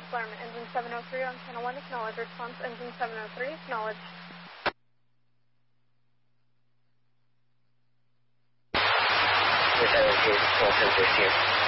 alarm. Engine 703 on channel 1, acknowledge. Response, engine 703, acknowledge. Response, engine here.